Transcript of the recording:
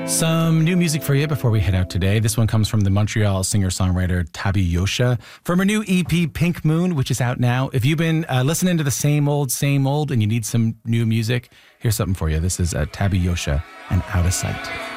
Some new music for you before we head out today. This one comes from the Montreal singer-songwriter Tabi Yosha from her new EP Pink Moon, which is out now. If you've been listening to the same old, and you need some new music, here's something for you. This is Tabi Yosha and Out of Sight.